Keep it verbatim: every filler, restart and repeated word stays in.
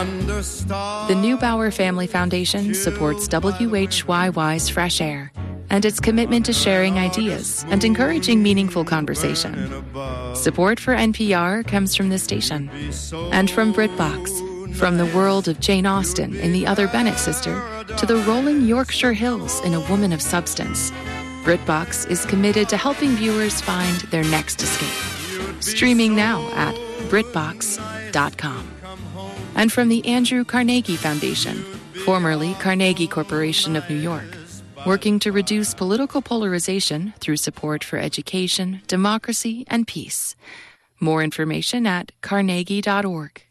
The Neubauer Family Foundation supports W H Y Y's Fresh Air and its commitment to sharing ideas and encouraging meaningful conversation. Support for N P R comes from this station and from BritBox, from the world of Jane Austen in The Other Bennet Sister to the rolling Yorkshire Hills in A Woman of Substance. BritBox is committed to helping viewers find their next escape. Streaming now at britbox dot com. And from the Andrew Carnegie Foundation, formerly Carnegie Corporation of New York, working to reduce political polarization through support for education, democracy, and peace. More information at carnegie dot org.